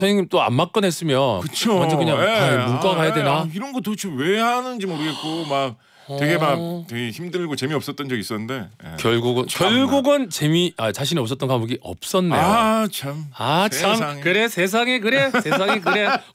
선생님 또 안 맞건 했으면 그쵸. 완전 그냥 문과 가야 되나? 이런 거 도대체 왜 하는지 모르겠고 막 되게 힘들고 재미없었던 적이 있었는데 결국은 자신이 없었던 과목이 없었네요. 참. 그래 세상이 그래